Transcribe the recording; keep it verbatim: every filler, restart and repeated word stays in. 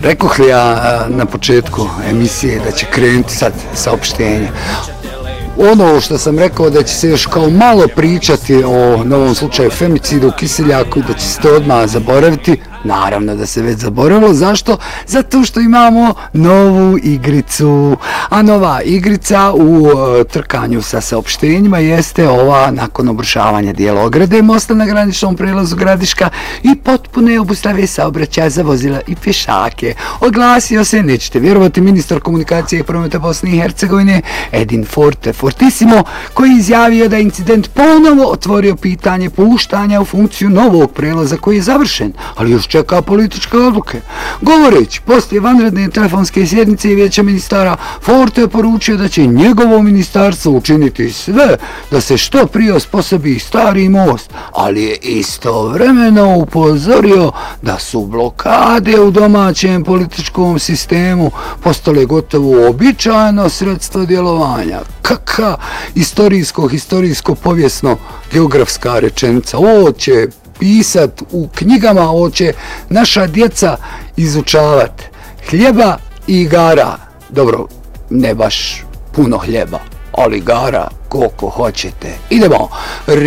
Rekoh li ja na početku emisije da će krenuti sad saopštenje? Ono što sam rekao da će se još kao malo pričati o novom slučaju femicida u Kiseljaku, da će se to odmah zaboraviti. Naravno da se već zaboravilo. Zašto? Zato što imamo novu igricu. A nova igrica u trkanju sa saopštenjima jeste ova nakon obrušavanja dijela ograde mosta na graničnom prelazu Gradiška i potpune obustave saobraćaja za vozila i pješake. Oglasio se, nećete vjerovati, ministar komunikacije i prometa Bosne i Hercegovine Edin Forte Fortissimo, koji je izjavio da je incident ponovo otvorio pitanje puštanja u funkciju novog prelaza koji je završen, ali još čeka političke odluke. Govoreći poslije vanredne telefonske sjednice i vijeća ministara, Forte je poručio da će njegovo ministarstvo učiniti sve da se što prije osposobi stari most, ali je istovremeno upozorio da su blokade u domaćem političkom sistemu postale gotovo uobičajeno sredstvo djelovanja. Kakva istorijsko, historijsko, povijesno, geografska rečenica. Ovo će pisat u knjigama, ovo će naša djeca izučavati. Hljeba i igara. Dobro, ne baš puno hljeba, ali igara koliko hoćete. Idemo.